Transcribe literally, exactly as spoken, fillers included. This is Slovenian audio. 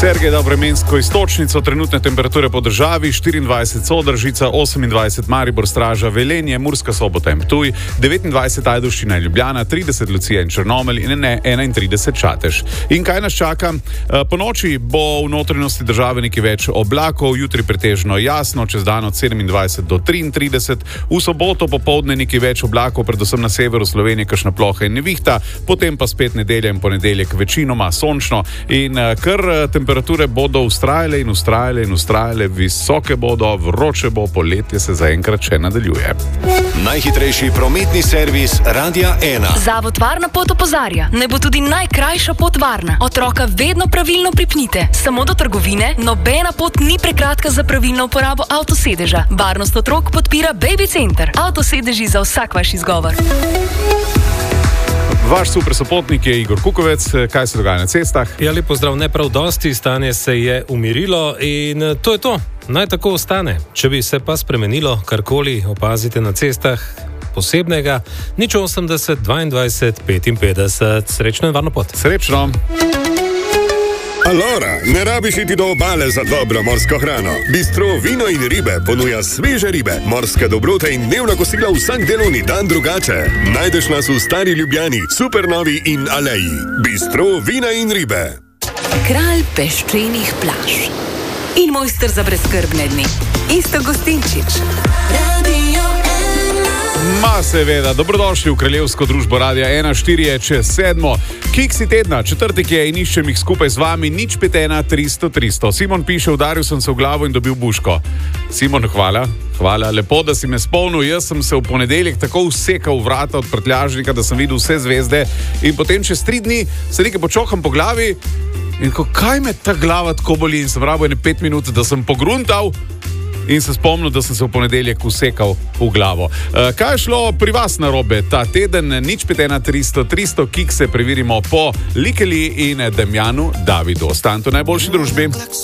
Sergej da vremensko iztočnico, trenutne temperature po državi, štiriindvajset Sodražica, osemindvajset Maribor, Straža, Velenje, Murska Sobota in Ptuj, devetindvajset Ajdovščina in Ljubljana, trideset Lucija in Črnomelj in enaintrideset Čatež. In kaj nas čaka? Po noči bo v notranjosti države nekaj več oblakov, jutri pretežno jasno, čez dan od sedemindvajset do triintrideset, v soboto popoldne nekaj več oblakov, predvsem na severu Slovenije kakšna ploha in nevihta, potem pa spet nedelja in ponedeljek večinoma sončno in kar temperature bodo ustrajale in ustrajale in ustrajale, visoke bodo, vroče bo, poletje se zaenkrat še nadaljuje. Najhitrejši prometni servis Radia ena. Zavod Varna pot opozarja, naj bo tudi najkrajša pot varna. Otroka vedno pravilno pripnite. Samo do trgovine, nobena pot ni prekratka za pravilno uporabo avtosedeža. Varnost otrok podpira Baby Center. Avtosedeži za vsak vaš izgovor. Vaš super sopotnik je Igor Kukovec. Kaj se dogaja na cestah? Ja, lep pozdrav, ne prav dosti, stanje se je umirilo in to je to. Naj tako ostane. Če bi se pa spremenilo, karkoli opazite na cestah posebnega, nič osemdeset, dvaindvajset, petinpetdeset. Srečno in varno pot. Srečno. Alora, ne rabiš iti do obale za dobro morsko hrano. Bistro Vino in ribe ponuja sveže ribe, morske dobrote in dnevna kosila vsak delovni dan drugače. Najdeš nas v Stari Ljubljani, Supernovi in Aleji. Bistro Vina in ribe. Kralj peščenih plaž in mojster za brezskrbne dni Iztok Gostinčič. Radio Ma seveda, dobrodošli v kraljevsko družbo Radia ena, štiri je čez sedmo. Kiksi tedna, četrtek je in iščem jih skupaj z vami, nič pet ena tristo tristo. Simon piše, udaril sem se v glavo in dobil buško. Simon, hvala, hvala, lepo, da si me spomnil. Jaz sem se v ponedeljek tako usekal vrata od prtljažnika, da sem videl vse zvezde in potem čez tri dni se nekaj počoham po glavi in ko, kaj me ta glava tako boli in sem rabo ene pet minut, da sem pogruntal in se spomnil, da sem se v ponedeljek usekal v glavo. E, kaj je šlo pri vas narobe ta teden? Nič pet ena tristo tristo, kikse preverimo po Likeli in Damjanu Davidu. Ostanite v najboljši družbi.